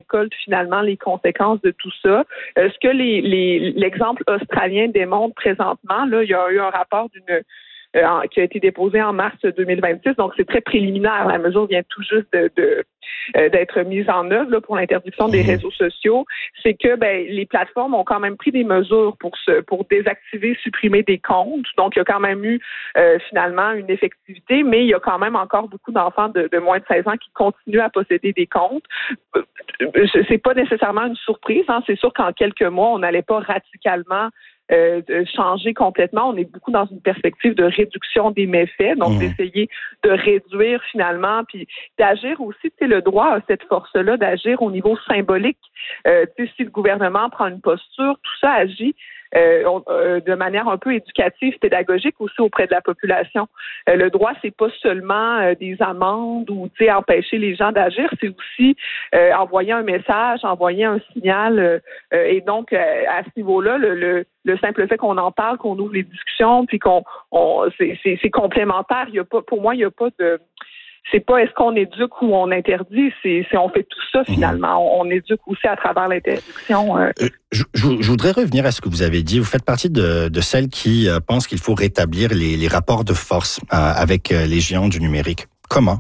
récolte finalement les conséquences de tout ça. Ce que l'exemple australien démontre présentement, là, il y a eu un rapport qui a été déposé en mars 2026, donc c'est très préliminaire. La mesure vient tout juste d'être mise en œuvre là, pour l'interdiction des réseaux sociaux. C'est que les plateformes ont quand même pris des mesures pour désactiver, supprimer des comptes. Donc, il y a quand même eu finalement une effectivité, mais il y a quand même encore beaucoup d'enfants de moins de 16 ans qui continuent à posséder des comptes. C'est pas nécessairement une surprise. Hein. C'est sûr qu'en quelques mois, on n'allait pas radicalement changer complètement. On est beaucoup dans une perspective de réduction des méfaits, donc d'essayer de réduire finalement, puis d'agir aussi. Tu sais, le droit a cette force-là d'agir au niveau symbolique. Tu sais, si le gouvernement prend une posture, tout ça agit de manière un peu éducative, pédagogique aussi auprès de la population. Le droit, c'est pas seulement des amendes ou empêcher les gens d'agir, c'est aussi envoyer un message, envoyer un signal. Et donc, à ce niveau-là, le simple fait qu'on en parle, qu'on ouvre les discussions, puis c'est complémentaire. Il y a pas, pour moi, il y a pas de. C'est pas est-ce qu'on éduque ou on interdit, c'est on fait tout ça finalement. On éduque aussi à travers l'interdiction. Je voudrais revenir à ce que vous avez dit. Vous faites partie de celles qui pensent qu'il faut rétablir les rapports de force avec les géants du numérique. Comment?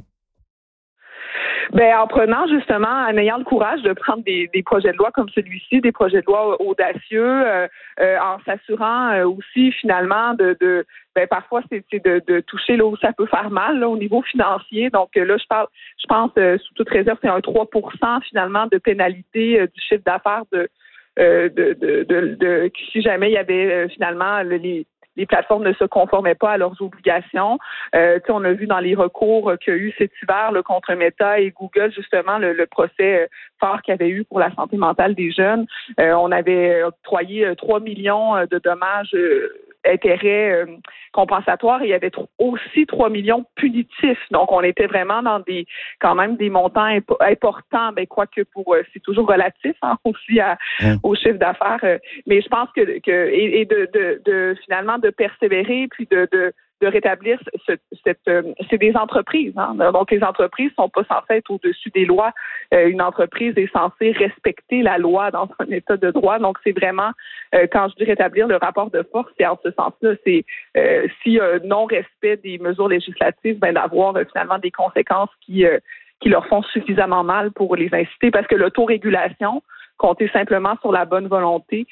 En prenant justement, en ayant le courage de prendre des projets de loi comme celui-ci, des projets de loi audacieux, en s'assurant aussi finalement parfois c'est de toucher là où ça peut faire mal là, au niveau financier. Donc là, je pense sous toute réserve, c'est un 3% finalement de pénalité du chiffre d'affaires si jamais il y avait finalement les plateformes ne se conformaient pas à leurs obligations. On a vu dans les recours qu'il y a eu cet hiver là, contre Meta et Google, justement, le procès fort qu'il y avait eu pour la santé mentale des jeunes. On avait octroyé 3 millions de dommages intérêts compensatoires et il y avait aussi 3 millions punitifs. Donc, on était vraiment dans quand même des montants importants, quoique c'est toujours relatif aussi au chiffre d'affaires. Mais je pense que finalement de persévérer puis de rétablir c'est des entreprises. Hein? Donc, les entreprises sont pas censées être au-dessus des lois. Une entreprise est censée respecter la loi dans un état de droit. Donc, c'est vraiment, quand je dis rétablir le rapport de force, c'est en ce sens-là, c'est s'il y a un non-respect des mesures législatives, d'avoir finalement des conséquences qui leur font suffisamment mal pour les inciter. Parce que l'autorégulation, compter simplement sur la bonne volonté,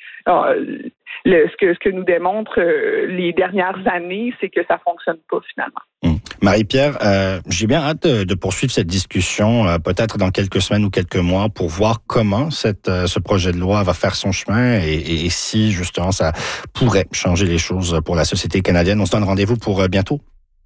ce que nous démontrent les dernières années, c'est que ça fonctionne pas finalement. Marie-Pierre, j'ai bien hâte de poursuivre cette discussion, peut-être dans quelques semaines ou quelques mois, pour voir comment ce projet de loi va faire son chemin et si justement ça pourrait changer les choses pour la société canadienne. On se donne rendez-vous pour bientôt.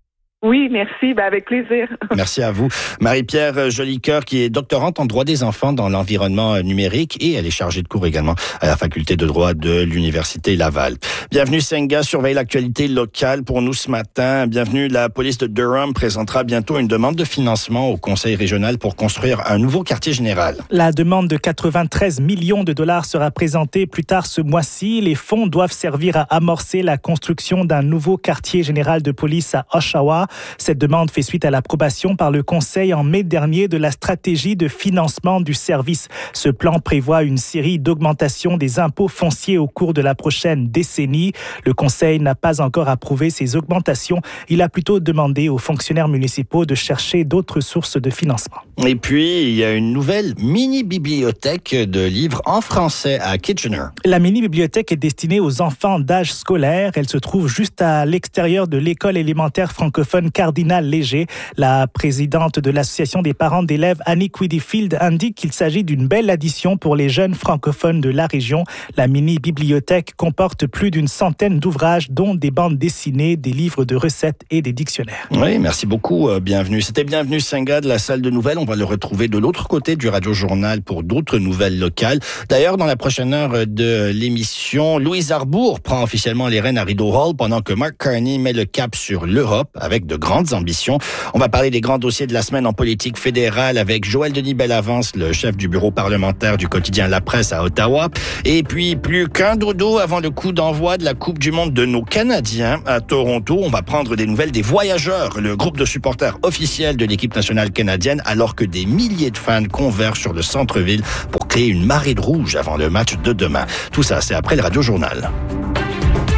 Oui, merci. Avec plaisir. Merci à vous. Marie-Pierre Jolicoeur, qui est doctorante en droit des enfants dans l'environnement numérique et elle est chargée de cours également à la faculté de droit de l'Université Laval. Bienvenue, Senga, surveille l'actualité locale pour nous ce matin. Bienvenue, la police de Durham présentera bientôt une demande de financement au conseil régional pour construire un nouveau quartier général. La demande de 93 millions de dollars sera présentée plus tard ce mois-ci. Les fonds doivent servir à amorcer la construction d'un nouveau quartier général de police à Oshawa. Cette demande fait suite à l'approbation par le Conseil en mai dernier de la stratégie de financement du service. Ce plan prévoit une série d'augmentations des impôts fonciers au cours de la prochaine décennie. Le Conseil n'a pas encore approuvé ces augmentations. Il a plutôt demandé aux fonctionnaires municipaux de chercher d'autres sources de financement. Et puis, il y a une nouvelle mini-bibliothèque de livres en français à Kitchener. La mini-bibliothèque est destinée aux enfants d'âge scolaire. Elle se trouve juste à l'extérieur de l'école élémentaire francophone Cardinal Léger. La présidente de l'association des parents d'élèves, Annie Quidifield, indique qu'il s'agit d'une belle addition pour les jeunes francophones de la région. La mini-bibliothèque comporte plus d'une centaine d'ouvrages, dont des bandes dessinées, des livres de recettes et des dictionnaires. Oui, merci beaucoup. Bienvenue. C'était Bienvenue Senga de la salle de nouvelles. On va le retrouver de l'autre côté du Radio-Journal pour d'autres nouvelles locales. D'ailleurs, dans la prochaine heure de l'émission, Louise Arbour prend officiellement les rênes à Rideau Hall pendant que Mark Carney met le cap sur l'Europe avec de grandes ambitions. On va parler des grands dossiers de la semaine en politique fédérale avec Joël Denis Bellavance, le chef du bureau parlementaire du quotidien La Presse à Ottawa. Et puis, plus qu'un dodo avant le coup d'envoi de la Coupe du monde de nos Canadiens à Toronto. On va prendre des nouvelles des Voyageurs, le groupe de supporters officiel de l'équipe nationale canadienne, alors que des milliers de fans convergent sur le centre-ville pour créer une marée de rouge avant le match de demain. Tout ça, c'est après le Radio Journal.